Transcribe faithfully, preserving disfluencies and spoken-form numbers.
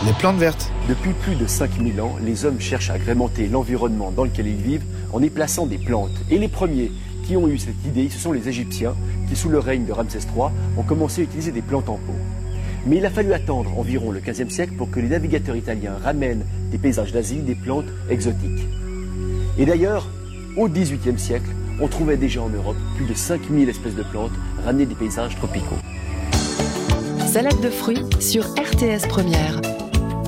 Les plantes vertes. Depuis plus de cinq mille ans, les hommes cherchent à agrémenter l'environnement dans lequel ils vivent en y plaçant des plantes. Et les premiers qui ont eu cette idée, ce sont les Égyptiens, qui sous le règne de Ramsès trois, ont commencé à utiliser des plantes en pot. Mais il a fallu attendre environ le quinzième siècle pour que les navigateurs italiens ramènent des paysages d'Asie, des plantes exotiques. Et d'ailleurs, au dix-huitième siècle, on trouvait déjà en Europe plus de cinq mille espèces de plantes ramenées des paysages tropicaux. Salade de fruits sur R T S Première.